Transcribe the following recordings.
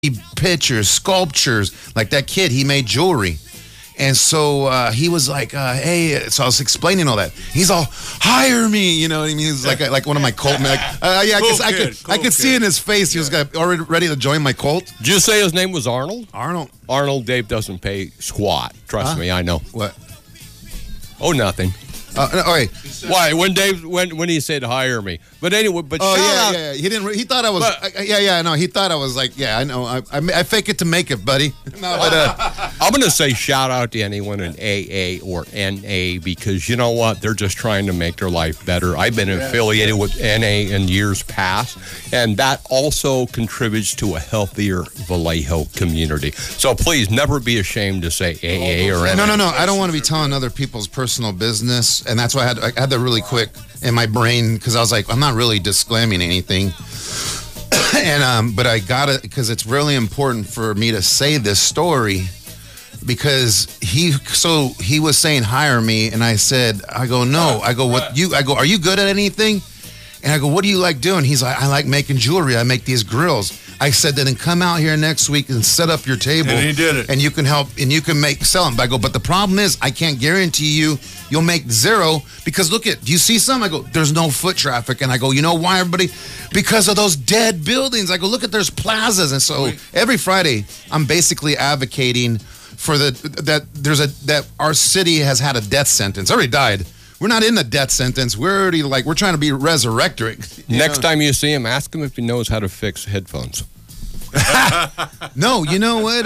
pictures, sculptures. Like that kid, he made jewelry. And so he was like, hey, so I was explaining all that. He's all, hire me, you know what I mean? He's like one of my cult, I could see in his face, he was already ready to join my cult. Did you say his name was Arnold? Arnold, Dave doesn't pay squat. Trust me, I know. What? Oh, nothing. All right. Why? When he said hire me, but anyway, but yeah. He didn't. He thought I was. No, he thought I was like, yeah, I know. I fake it to make it, buddy. No, but I'm gonna say shout out to anyone in AA or NA because you know what? They're just trying to make their life better. I've been affiliated with NA in years past, and that also contributes to a healthier Vallejo community. So please never be ashamed to say AA or NA. No. I don't want to be telling other people's personal business, and that's why I had that really quick in my brain because I was like, I'm not really disclaiming anything. And but I got it because it's really important for me to say this story because he was saying hire me and I said I go are you good at anything? And I go, what do you like doing? He's like, I like making jewelry. I make these grills. I said, then come out here next week and set up your table. And he did it. And you can help, and you can sell them. But I go, but the problem is, I can't guarantee you'll make zero because do you see some? I go, there's no foot traffic. And I go, you know why, everybody? Because of those dead buildings. I go, look there's plazas. And so every Friday, I'm basically advocating for that our city has had a death sentence. Already died. We're not in the death sentence. We're already we're trying to be resurrected. Next time you see him, ask him if he knows how to fix headphones. No, you know what?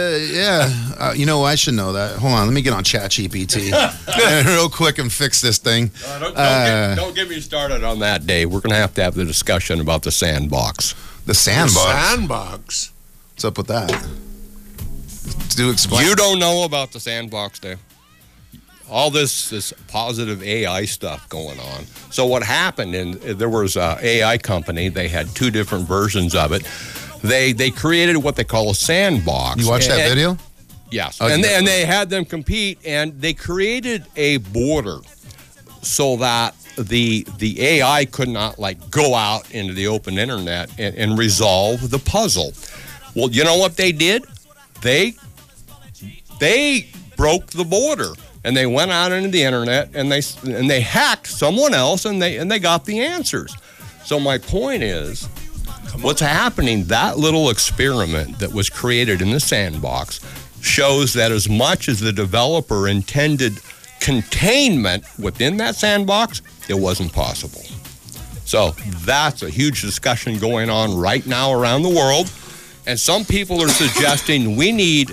I should know that. Hold on, let me get on ChatGPT real quick and fix this thing. Don't get me started on that, Dave. We're going to have the discussion about the sandbox. The sandbox? The sandbox? What's up with that? Do explain. You don't know about the sandbox, Dave. All this positive AI stuff going on. So what happened, and there was an AI company, they had two different versions of it. They created what they call a sandbox. You watched that video? Yes. And they had them compete, and they created a border so that the AI could not go out into the open internet and resolve the puzzle. Well, you know what they did? They broke the border. And they went out into the internet and they hacked someone else and they got the answers. So my point is, what's happening? That little experiment that was created in the sandbox shows that as much as the developer intended containment within that sandbox, it wasn't possible. So that's a huge discussion going on right now around the world. And some people are suggesting we need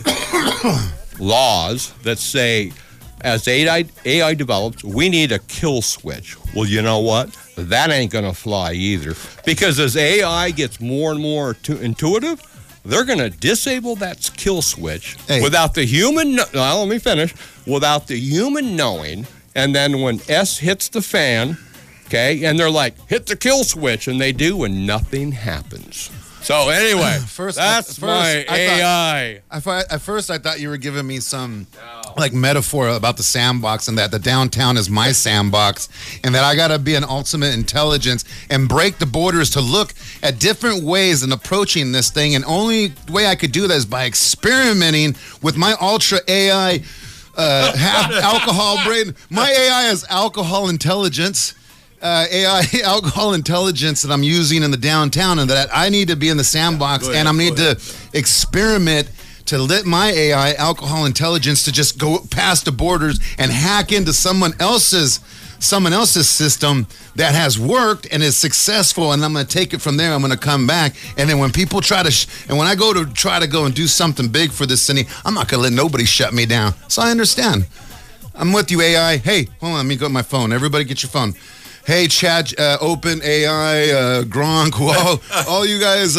laws that say, as AI develops, we need a kill switch. Well, you know what? That ain't going to fly either. Because as AI gets more and more intuitive, they're going to disable that kill switch without the human... let me finish. Without the human knowing, and then when S hits the fan, okay, and they're like, hit the kill switch, and they do, and nothing happens. So anyway, that's my AI. At first, I thought you were giving me some metaphor about the sandbox and that the downtown is my sandbox and that I got to be an ultimate intelligence and break the borders to look at different ways in approaching this thing. And only way I could do that is by experimenting with my ultra AI half alcohol brain. My AI is alcohol intelligence. AI alcohol intelligence that I'm using in the downtown, and that I need to be in the sandbox, and I need to experiment to let my AI alcohol intelligence to just go past the borders and hack into someone else's system that has worked and is successful, and I'm going to take it from there. I'm going to come back, and then when people try to and when I go and do something big for this city, I'm not going to let nobody shut me down. So I understand. I'm with you, AI. Hey, hold on, let me go to my phone. Everybody get your phone. Hey, Chat, Open AI, Gronk, all you guys,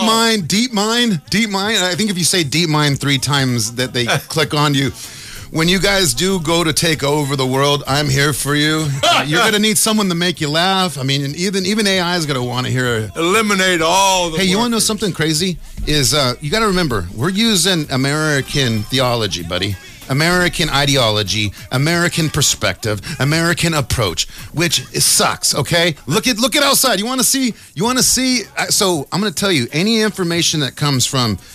DeepMind. I think if you say DeepMind 3 times, that they click on you. When you guys do go to take over the world, I'm here for you. You're going to need someone to make you laugh. I mean, even AI is going to want to hear. Eliminate all the Hey, you want to know something crazy? Is you got to remember, we're using American theology, buddy. American ideology, American perspective, American approach, which sucks. Okay, look at outside. You want to see? So I'm going to tell you, any information that comes from